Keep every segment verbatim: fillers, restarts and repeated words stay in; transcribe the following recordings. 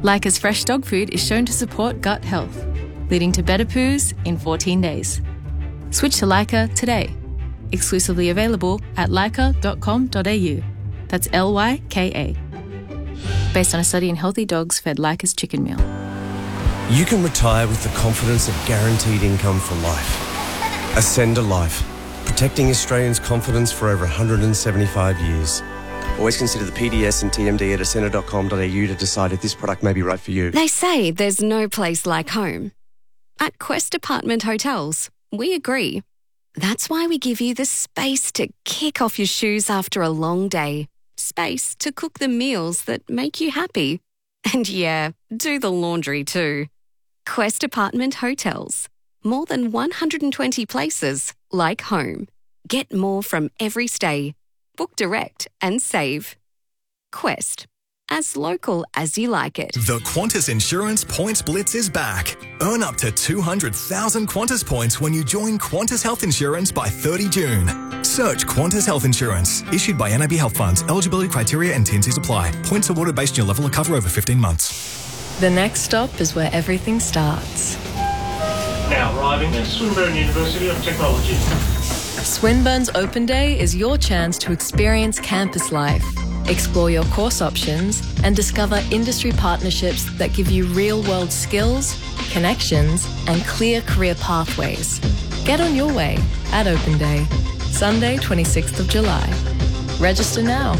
Leica's fresh dog food is shown to support gut health, leading to better poos in fourteen days. Switch to Leica today. Exclusively available at leica dot com dot a u. That's L Y K A. Based on a study in healthy dogs fed Leica's chicken meal. You can retire with the confidence of guaranteed income for life. Ascender Life, protecting Australians' confidence for over one hundred seventy-five years. Always consider the P D S and T M D at ascender dot com dot a u to decide if this product may be right for you. They say there's no place like home. At Quest Apartment Hotels, we agree. That's why we give you the space to kick off your shoes after a long day. Space to cook the meals that make you happy. And yeah, do the laundry too. Quest Apartment Hotels. More than one hundred twenty places like home. Get more from every stay. Book direct and save. Quest. As local as you like it. The Qantas Insurance Points Blitz is back. Earn up to two hundred thousand Qantas points when you join Qantas Health Insurance by thirty June. Search Qantas Health Insurance. Issued by N A B Health Funds. Eligibility criteria and T and Cs apply. Points awarded based on your level of cover over fifteen months. The next stop is where everything starts. Now arriving at Swinburne University of Technology. Swinburne's Open Day is your chance to experience campus life, explore your course options, and discover industry partnerships that give you real-world skills, connections, and clear career pathways. Get on your way at Open Day, Sunday, twenty-sixth of July. Register now.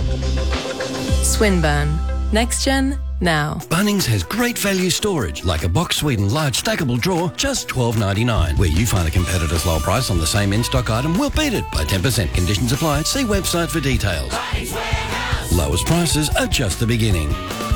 Swinburne. Next Gen, now. Bunnings has great value storage, like a Box Sweden large stackable drawer, just twelve ninety-nine. Where you find a competitor's low price on the same in-stock item, we'll beat it by ten percent. Conditions apply. See website for details. Lowest prices are just the beginning.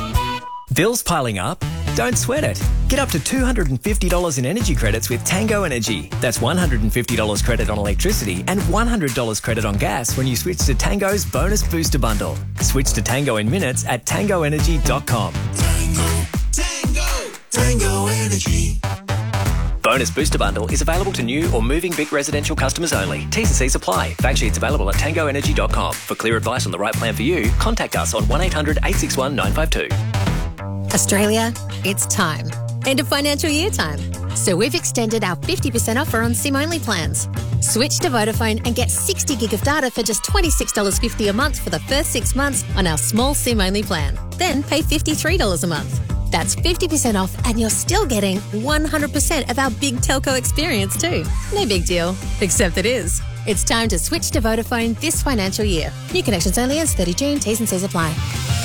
Bills piling up? Don't sweat it. Get up to two hundred fifty dollars in energy credits with Tango Energy. That's one hundred fifty dollars credit on electricity and one hundred dollars credit on gas when you switch to Tango's Bonus Booster Bundle. Switch to Tango in minutes at tango energy dot com. Tango, Tango, Tango Energy. Bonus Booster Bundle is available to new or moving big residential customers only. T's and C's apply. Fact sheets available at tango energy dot com. For clear advice on the right plan for you, contact us on one eight hundred eight six one nine five two. Australia, it's time. End of financial year time. So we've extended our fifty percent offer on SIM-only plans. Switch to Vodafone and get sixty gig of data for just twenty-six dollars fifty a month for the first six months on our small SIM-only plan. Then pay fifty-three dollars a month. That's fifty percent off and you're still getting one hundred percent of our big telco experience too. No big deal, except it is. It's time to switch to Vodafone this financial year. New connections only as thirty June, T's and C's apply.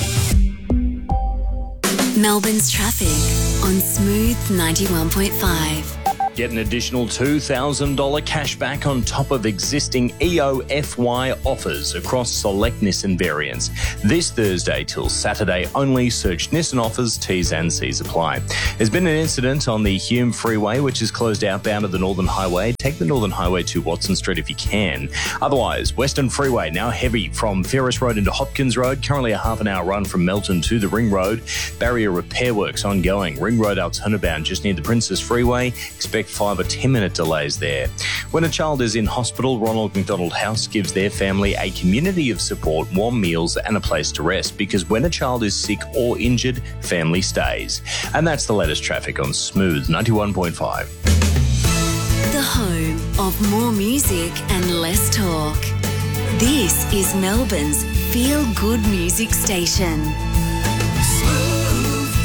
Melbourne's traffic on Smooth ninety-one point five. Get an additional two thousand dollars cash back on top of existing E O F Y offers across select Nissan variants. This Thursday till Saturday only. Search Nissan offers, T's and C's apply. There's been an incident on the Hume Freeway, which is closed outbound of the Northern Highway. Take the Northern Highway to Watson Street if you can. Otherwise, Western Freeway now heavy from Ferris Road into Hopkins Road. Currently a half an hour run from Melton to the Ring Road. Barrier repair works ongoing. Ring Road Altona bound just near the Princess Freeway. Expect five or ten minute delays there. When a child is in hospital, Ronald McDonald House gives their family a community of support, warm meals and a place to rest, because when a child is sick or injured, family stays. And that's the latest traffic on Smooth ninety-one point five. The home of more music and less talk. This is Melbourne's feel-good music station. Smooth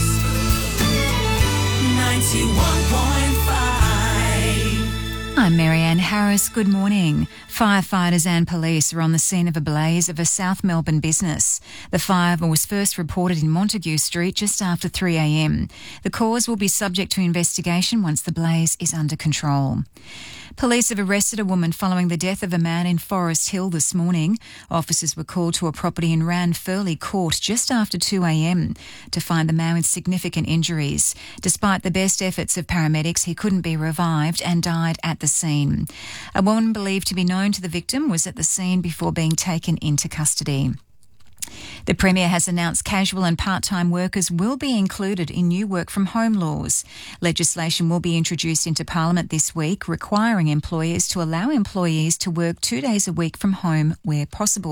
ninety-one point five. I'm Marianne Harris. Good morning. Firefighters and police are on the scene of a blaze of a South Melbourne business. The fire was first reported in Montague Street just after three a m. The cause will be subject to investigation once the blaze is under control. Police have arrested a woman following the death of a man in Forest Hill this morning. Officers were called to a property in Ranfurly Court just after two a m to find the man with significant injuries. Despite the best efforts of paramedics, he couldn't be revived and died at the scene. A woman believed to be known to the victim was at the scene before being taken into custody. The Premier has announced casual and part-time workers will be included in new work-from-home laws. Legislation will be introduced into Parliament this week, requiring employers to allow employees to work two days a week from home where possible.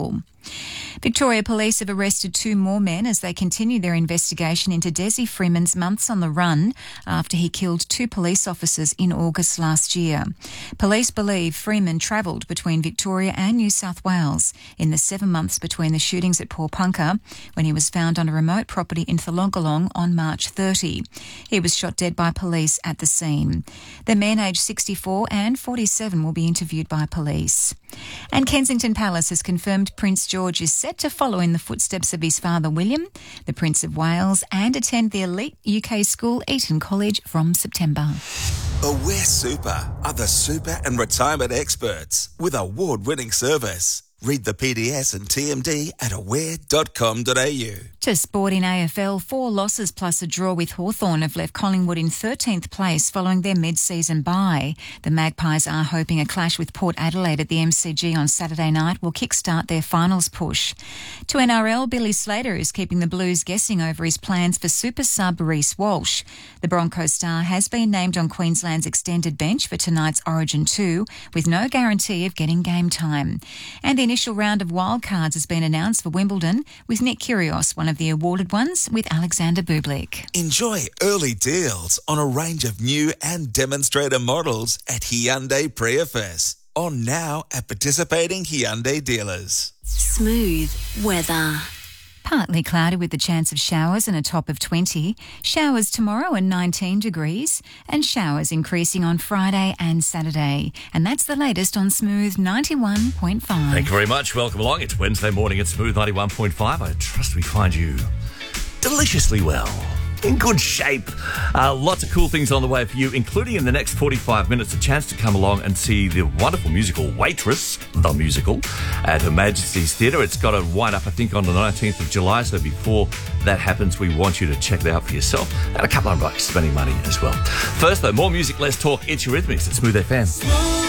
Victoria Police have arrested two more men as they continue their investigation into Desi Freeman's months on the run after he killed two police officers in August last year. Police believe Freeman travelled between Victoria and New South Wales in the seven months between the shootings at Pawnpunka, when he was found on a remote property in Thalongalong on March thirtieth. He was shot dead by police at the scene. The men aged sixty-four and forty-seven will be interviewed by police. And Kensington Palace has confirmed Prince George is set to follow in the footsteps of his father William, the Prince of Wales, and attend the elite U K school Eton College from September. Aware Super are the super and retirement experts with award-winning service. Read the P D S and T M D at aware dot com dot a u. To sport in A F L, four losses plus a draw with Hawthorn have left Collingwood in thirteenth place following their mid-season bye. The Magpies are hoping a clash with Port Adelaide at the M C G on Saturday night will kickstart their finals push. To N R L, Billy Slater is keeping the Blues guessing over his plans for super sub Reece Walsh. The Broncos star has been named on Queensland's extended bench for tonight's Origin two, with no guarantee of getting game time. And the initial round of wildcards has been announced for Wimbledon, with Nick Kyrgios one of the awarded ones, with Alexander Bublik. Enjoy early deals on a range of new and demonstrator models at Hyundai Prius. On now at participating Hyundai dealers. Smooth weather. Partly cloudy with the chance of showers and a top of twenty. Showers tomorrow and nineteen degrees, and showers increasing on Friday and Saturday. And that's the latest on Smooth ninety-one point five. Thank you very much. Welcome along. It's Wednesday morning at Smooth ninety-one point five. I trust we find you deliciously well, in good shape. Uh, lots of cool things on the way for you, including in the next forty-five minutes, a chance to come along and see the wonderful musical Waitress, the musical, at Her Majesty's Theatre. It's got to wind up, I think, on the nineteenth of July, so before that happens, we want you to check it out for yourself. And a couple of bucks spending money as well. First, though, more music, less talk. It's Eurythmics at Smooth F M.